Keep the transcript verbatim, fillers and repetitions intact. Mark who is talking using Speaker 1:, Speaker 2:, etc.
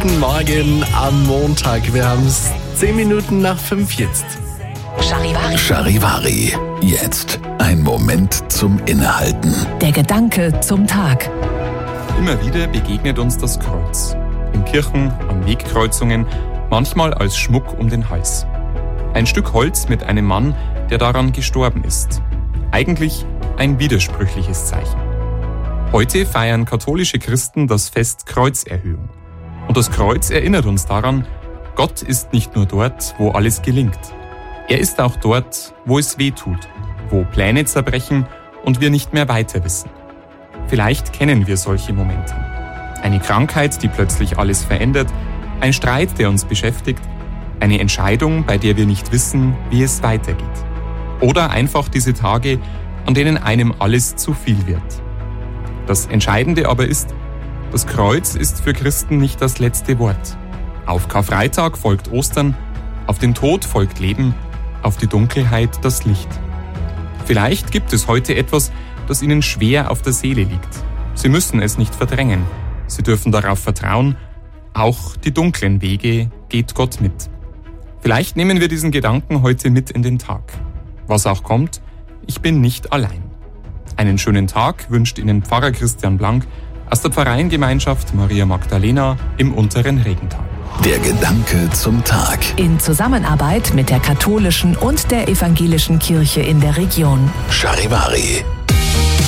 Speaker 1: Guten Morgen am Montag. Wir haben es zehn Minuten nach fünf jetzt.
Speaker 2: Charivari.
Speaker 3: Charivari. Jetzt ein Moment zum Innehalten.
Speaker 2: Der Gedanke zum Tag.
Speaker 4: Immer wieder begegnet uns das Kreuz. In Kirchen, an Wegkreuzungen, manchmal als Schmuck um den Hals. Ein Stück Holz mit einem Mann, der daran gestorben ist. Eigentlich ein widersprüchliches Zeichen. Heute feiern katholische Christen das Fest Kreuzerhöhung. Und das Kreuz erinnert uns daran, Gott ist nicht nur dort, wo alles gelingt. Er ist auch dort, wo es weh tut, wo Pläne zerbrechen und wir nicht mehr weiter wissen. Vielleicht kennen wir solche Momente. Eine Krankheit, die plötzlich alles verändert, ein Streit, der uns beschäftigt, eine Entscheidung, bei der wir nicht wissen, wie es weitergeht. Oder einfach diese Tage, an denen einem alles zu viel wird. Das Entscheidende aber ist, das Kreuz ist für Christen nicht das letzte Wort. Auf Karfreitag folgt Ostern, auf den Tod folgt Leben, auf die Dunkelheit das Licht. Vielleicht gibt es heute etwas, das Ihnen schwer auf der Seele liegt. Sie müssen es nicht verdrängen. Sie dürfen darauf vertrauen, auch die dunklen Wege geht Gott mit. Vielleicht nehmen wir diesen Gedanken heute mit in den Tag. Was auch kommt, ich bin nicht allein. Einen schönen Tag wünscht Ihnen Pfarrer Christian Blank aus der Pfarreiengemeinschaft Maria Magdalena im unteren Regental.
Speaker 3: Der Gedanke zum Tag.
Speaker 2: In Zusammenarbeit mit der katholischen und der evangelischen Kirche in der Region.
Speaker 3: Charivari.